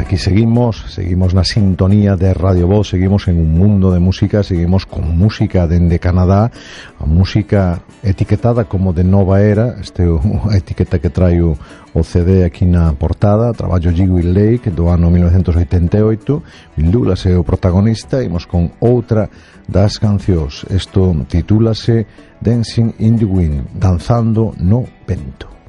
aquí seguimos na sintonía de Radio Voz, seguimos en un mundo de música, seguimos con música dende Canadá, a música etiquetada como de nova era, a etiqueta que trae o CD aquí na portada, traballo Jill Lake do ano 1988, Bill Douglas é o protagonista, imos con outra das cancións, isto titúlase Dancing in the Wind, danzando no vento.